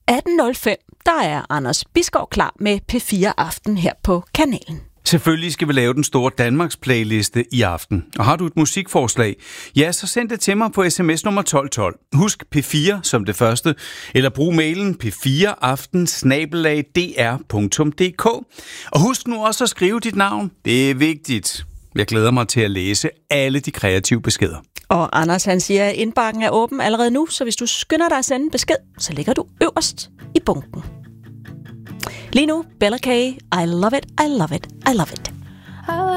18.05, der er Anders Bisgaard klar med P4 Aften her på kanalen. Selvfølgelig skal vi lave den store Danmarks playliste i aften. Og har du et musikforslag, ja, så send det til mig på sms nummer 1212. Husk P4 som det første, eller brug mailen p4aften@dr.dk. Og husk nu også at skrive dit navn. Det er vigtigt. Jeg glæder mig til at læse alle de kreative beskeder. Og Anders han siger, at indbakken er åben allerede nu, så hvis du skynder dig at sende en besked, så ligger du øverst i bunken. Lige nu, Bella K. I love it, I love it, I love it.